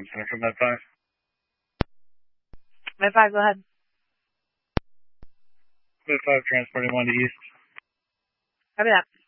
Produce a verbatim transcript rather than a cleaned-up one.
Center for Med five. Med five, go ahead. Med five transporting one to East. Copy that.